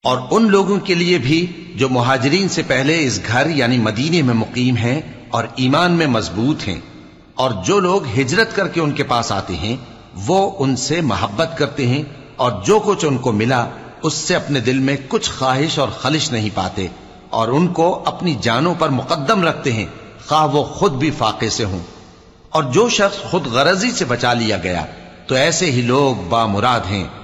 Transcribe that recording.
और उन लोगों के लिए भी जो मुहाजिरीन से पहले इस घर यानी मदीने में मुकीम हैं और ईमान में मजबूत हैं, और जो लोग हिजरत करके उनके पास आते हैं वो उनसे मोहब्बत करते हैं और जो कुछ उनको मिला उससे अपने दिल में कुछ ख्वाहिश और खलिश नहीं पाते, और उनको अपनी जानों पर मुकद्दम रखते हैं, खा वो खुद भी फाके से हों। और जो शख्स खुद गरजी से बचा लिया गया तो ऐसे ही लोग बामुराद हैं